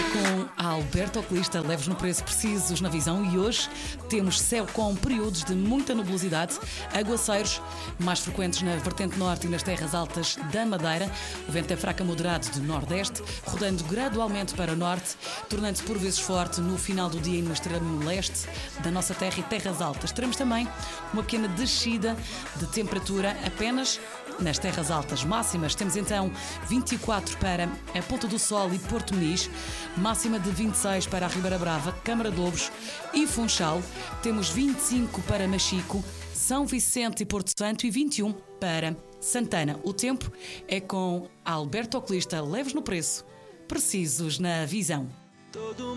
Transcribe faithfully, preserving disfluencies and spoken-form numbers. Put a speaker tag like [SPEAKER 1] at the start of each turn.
[SPEAKER 1] Com a Alberto Oculista, leves no preço precisos na visão, e hoje temos céu com períodos de muita nebulosidade, aguaceiros mais frequentes na vertente norte e nas terras altas da Madeira. O vento é fraco a moderado de nordeste, rodando gradualmente para o norte, tornando-se por vezes forte no final do dia e no extremo leste da nossa terra e terras altas. Teremos também uma pequena descida de temperatura apenas nas terras altas. Máximas, temos então vinte e quatro para a Ponta do Sol e Porto Muniz, máxima de vinte e seis para a Ribeira Brava, Câmara de Lobos e Funchal. Temos vinte e cinco para Machico, São Vicente e Porto Santo e vinte e um para Santana. O tempo é com Alberto Oculista, leves no preço, precisos na visão.